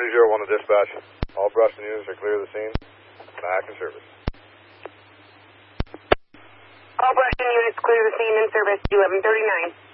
3001 to dispatch. All Bruston units are clear of the scene. Back in service. All Bruston units clear the scene in service. 1139.